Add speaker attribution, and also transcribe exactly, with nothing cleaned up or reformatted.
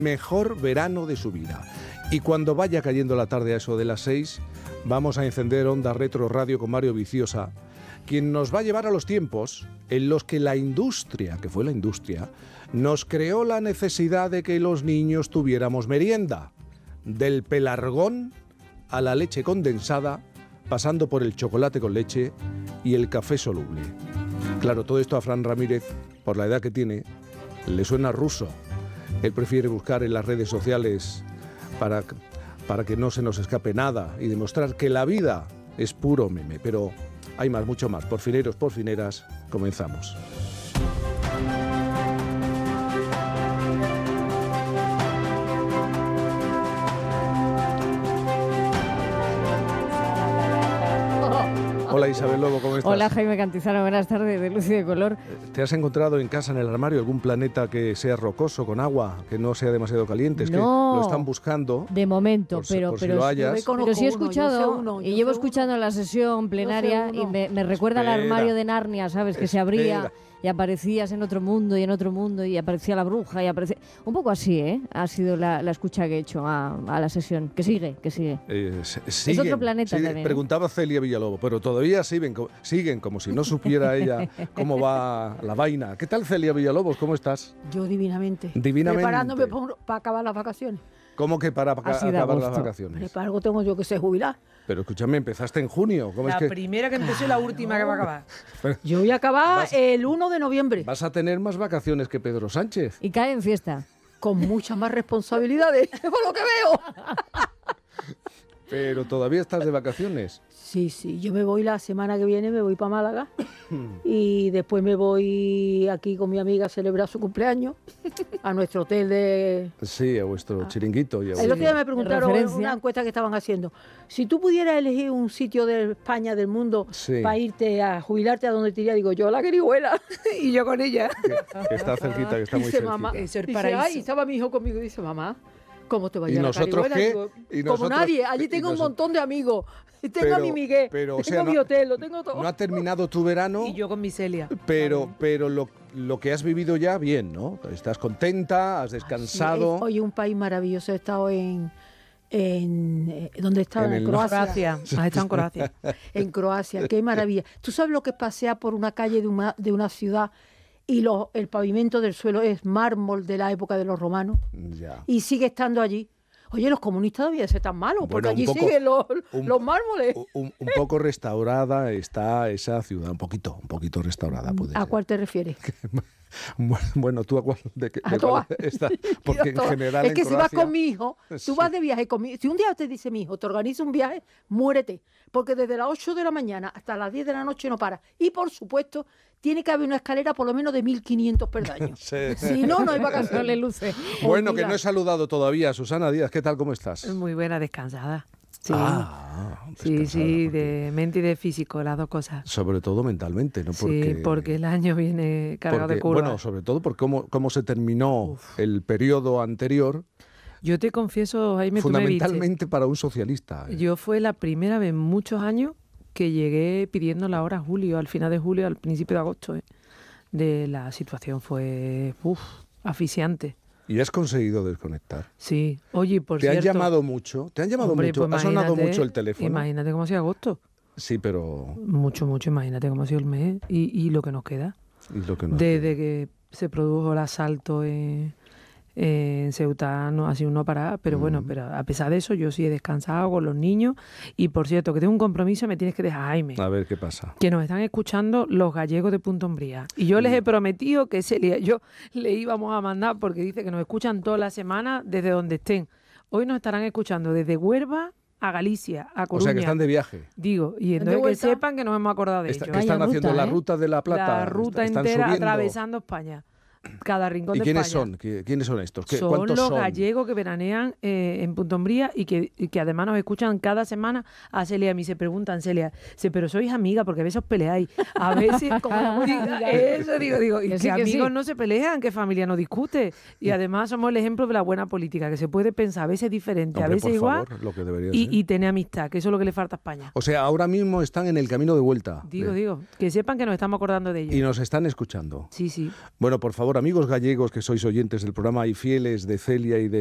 Speaker 1: mejor verano de su vida. Y cuando vaya cayendo la tarde a eso de las seis, vamos a encender Onda Retro Radio con Mario Viciosa, quien nos va a llevar a los tiempos en los que la industria, que fue la industria, nos creó la necesidad de que los niños tuviéramos merienda. Del pelargón a la leche condensada, pasando por el chocolate con leche y el café soluble. Claro, todo esto a Fran Ramírez, por la edad que tiene, le suena ruso. Él prefiere buscar en las redes sociales para, para que no se nos escape nada y demostrar que la vida es puro meme. Pero hay más, mucho más. Porfineros, porfineras, comenzamos. Hola Isabel Lobo, ¿cómo estás?
Speaker 2: Hola Jaime Cantizano, buenas tardes, de luz y de color.
Speaker 1: ¿Te has encontrado en casa, en el armario, algún planeta que sea rocoso, con agua, que no sea demasiado caliente? Es
Speaker 2: no,
Speaker 1: que lo están buscando.
Speaker 2: De momento,
Speaker 1: por,
Speaker 2: pero,
Speaker 1: por
Speaker 2: pero,
Speaker 1: si lo hayas.
Speaker 2: pero sí he escuchado, uno, uno, y llevo escuchando uno. La sesión plenaria y me, me recuerda Espera. al armario de Narnia, ¿sabes? Que Espera. se abría y aparecías en otro mundo y en otro mundo y aparecía la bruja y aparecía... Un poco así, ¿eh? Ha sido la, la escucha que he hecho a, a la sesión. Que sigue, que sigue.
Speaker 1: Eh, sigue
Speaker 2: es otro planeta
Speaker 1: sigue,
Speaker 2: también.
Speaker 1: Preguntaba Celia Villalobos, pero todavía siguen, siguen como si no supiera ella cómo va la vaina. ¿Qué tal, Celia Villalobos? ¿Cómo estás?
Speaker 3: Yo divinamente.
Speaker 1: Divinamente.
Speaker 3: Preparándome para acabar las vacaciones.
Speaker 1: ¿Cómo que para pa, acabar las vacaciones?
Speaker 3: Para algo tengo yo que ser jubilar.
Speaker 1: Pero escúchame, empezaste en junio. ¿Cómo
Speaker 4: la
Speaker 1: es que...
Speaker 4: primera que empecé y la última que va a acabar.
Speaker 3: Pero yo voy a acabar vas, el uno de noviembre.
Speaker 1: Vas a tener más vacaciones que Pedro Sánchez.
Speaker 2: Y cae en fiesta.
Speaker 3: Con muchas más responsabilidades, por lo que veo.
Speaker 1: Pero todavía estás de vacaciones.
Speaker 3: Sí, sí, yo me voy la semana que viene, me voy para Málaga y después me voy aquí con mi amiga a celebrar su cumpleaños a nuestro hotel de...
Speaker 1: Sí, a vuestro ah. chiringuito. Y a
Speaker 3: el otro día me preguntaron en una encuesta que estaban haciendo, si tú pudieras elegir un sitio de España, del mundo, sí. para irte a jubilarte a donde te iría, digo, yo a la Guerihuela y yo con ella.
Speaker 1: Que, que está cerquita, que está muy
Speaker 3: dice,
Speaker 1: cerquita.
Speaker 3: Mamá, dice, ay, estaba mi hijo conmigo y dice, mamá, ¿cómo te vayas
Speaker 1: a
Speaker 3: la
Speaker 1: nosotros qué?
Speaker 3: Digo,
Speaker 1: ¿Y
Speaker 3: como
Speaker 1: nosotros,
Speaker 3: nadie, allí tengo un montón de amigos. Tengo pero, a mi Miguel, pero, tengo sea, mi hotel, lo tengo todo.
Speaker 1: No ha terminado tu verano.
Speaker 4: Y yo con mi Celia.
Speaker 1: Pero, vale. pero lo, lo que has vivido ya, bien, ¿no? Estás contenta, has descansado.
Speaker 3: Sí, hoy un país maravilloso. He estado en... en eh, ¿Dónde estaba? En,
Speaker 4: en Croacia. Has estado en Croacia.
Speaker 3: En Croacia, qué maravilla. ¿Tú sabes lo que es pasear por una calle de una, de una ciudad y lo, el pavimento del suelo es mármol de la época de los romanos?
Speaker 1: Ya.
Speaker 3: Y sigue estando allí. Oye, los comunistas debían ser tan malos, porque bueno, allí poco, siguen los,
Speaker 1: un,
Speaker 3: los mármoles.
Speaker 1: Un, un poco restaurada está esa ciudad, un poquito, un poquito restaurada puede
Speaker 3: ¿A
Speaker 1: ser.
Speaker 3: cuál te refieres?
Speaker 1: Bueno, ¿tú a cuál, de, de a cuál está? Porque en general
Speaker 3: es que
Speaker 1: en
Speaker 3: si
Speaker 1: Croacia,
Speaker 3: vas con mi hijo, tú
Speaker 1: sí.
Speaker 3: vas de viaje con mi hijo. Si un día te dice mi hijo, te organiza un viaje, muérete. Porque desde las ocho de la mañana hasta las diez de la noche no para. Y por supuesto, tiene que haber una escalera por lo menos de mil quinientos peldaños. Sí. Si no, no hay vacaciones.
Speaker 2: No le luce.
Speaker 1: Bueno, que no he saludado todavía. Susana Díaz, ¿qué tal? ¿Cómo estás?
Speaker 4: Muy buena, descansada. Sí,
Speaker 1: ah,
Speaker 4: sí, sí, de mente y de físico, las dos cosas.
Speaker 1: Sobre todo mentalmente, ¿no? Porque,
Speaker 4: sí, porque el año viene cargado
Speaker 1: porque,
Speaker 4: de curvas.
Speaker 1: Bueno, sobre todo por cómo, cómo se terminó Uf. el periodo anterior.
Speaker 4: Yo te confieso, Jaime,
Speaker 1: fundamentalmente para un socialista.
Speaker 4: ¿eh? Yo fue la primera vez en muchos años que llegué pidiendo la hora a julio, al final de julio, al principio de agosto. ¿eh? De la situación fue uf, asfixiante.
Speaker 1: ¿Y has conseguido desconectar?
Speaker 4: Sí. Oye, por
Speaker 1: ¿Te
Speaker 4: cierto...
Speaker 1: han llamado mucho? ¿Te han llamado
Speaker 4: hombre,
Speaker 1: mucho?
Speaker 4: Pues
Speaker 1: ¿Ha sonado mucho el teléfono?
Speaker 4: Imagínate cómo ha sido agosto.
Speaker 1: Sí, pero...
Speaker 4: Mucho, mucho. Imagínate cómo ha sido el mes y, y lo que nos queda.
Speaker 1: Y lo que nos
Speaker 4: Desde
Speaker 1: queda.
Speaker 4: que se produjo el asalto en, en Ceuta, no ha sido no parar. Pero mm. bueno, pero a pesar de eso, yo sí he descansado con los niños. Y por cierto, que tengo un compromiso, me tienes que dejar, Jaime.
Speaker 1: A ver qué pasa.
Speaker 4: Que nos están escuchando los gallegos de Punta Umbría. Y yo mm. les he prometido que se le, yo le íbamos a mandar, porque dice que nos escuchan toda la semana desde donde estén. Hoy nos estarán escuchando desde Huelva a Galicia, a Coruña.
Speaker 1: O sea, que están de viaje.
Speaker 4: Digo, y entonces que sepan que nos hemos acordado de
Speaker 1: Está,
Speaker 4: ellos.
Speaker 1: Que están
Speaker 2: Vaya
Speaker 1: haciendo
Speaker 2: ruta,
Speaker 1: la
Speaker 2: ¿eh?
Speaker 1: ruta de la Plata.
Speaker 4: La ruta
Speaker 1: están
Speaker 4: entera
Speaker 1: subiendo.
Speaker 4: Atravesando España. Cada rincón
Speaker 1: ¿Y
Speaker 4: de
Speaker 1: quiénes
Speaker 4: España.
Speaker 1: son? ¿Quiénes son estos? ¿Qué,
Speaker 4: son
Speaker 1: ¿Cuántos
Speaker 4: los
Speaker 1: son?
Speaker 4: gallegos que veranean eh, en Punta Umbría y que, y que además nos escuchan cada semana a Celia. A mí se preguntan, Celia, pero sois amigas porque a veces os peleáis. A veces, como diga, eso digo, digo, y que,
Speaker 2: que sí, que
Speaker 4: amigos
Speaker 2: sí.
Speaker 4: no se pelean, que familia no discute. Y además somos el ejemplo de la buena política, que se puede pensar a veces diferente,
Speaker 1: Hombre,
Speaker 4: a veces
Speaker 1: por
Speaker 4: igual,
Speaker 1: favor, lo que debería
Speaker 4: y,
Speaker 1: ser.
Speaker 4: y tener amistad, que eso es lo que le falta a España.
Speaker 1: O sea, ahora mismo están en el camino de vuelta.
Speaker 4: Digo,
Speaker 1: de...
Speaker 4: digo, que sepan que nos estamos acordando de ellos.
Speaker 1: Y nos están escuchando.
Speaker 4: Sí, sí.
Speaker 1: Bueno, por favor, favor, amigos gallegos que sois oyentes del programa y fieles de Celia y de